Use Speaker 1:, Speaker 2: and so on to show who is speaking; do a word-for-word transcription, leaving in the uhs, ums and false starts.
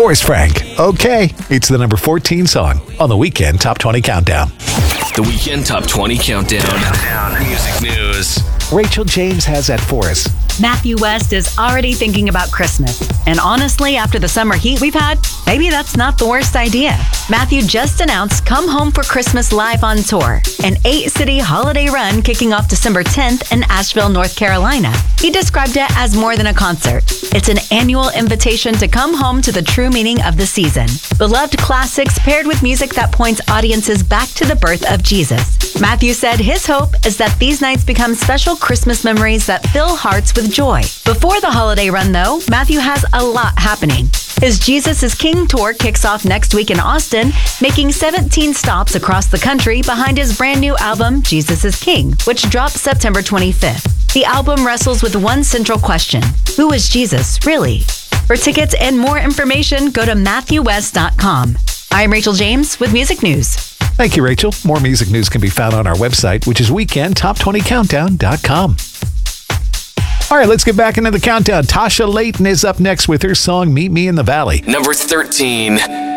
Speaker 1: Forrest Frank. Okay, it's the number fourteen song on the Weekend Top twenty Countdown.
Speaker 2: The Weekend Top twenty Countdown. Music news.
Speaker 1: Rachel James has that for us.
Speaker 3: Matthew West is already thinking about Christmas. And honestly, after the summer heat we've had, maybe that's not the worst idea. Matthew just announced Come Home for Christmas Live on Tour, an eight-city holiday run kicking off December tenth in Asheville, North Carolina. He described it as more than a concert. It's an annual invitation to come home to the true meaning of the season. Beloved classics paired with music that points audiences back to the birth of Jesus. Matthew said his hope is that these nights become special Christmas memories that fill hearts with joy. Before the holiday run, though, Matthew has a lot happening. His Jesus is King tour kicks off next week in Austin, making seventeen stops across the country behind his brand new album, Jesus is King, which drops September twenty-fifth. The album wrestles with one central question: who is Jesus, really? For tickets and more information, go to matthew west dot com. I'm Rachel James with Music News.
Speaker 1: Thank you, Rachel. More music news can be found on our website, which is weekend top twenty countdown dot com. All right, let's get back into the countdown. Tasha Layton is up next with her song Meet Me in the Valley.
Speaker 2: Number thirteen.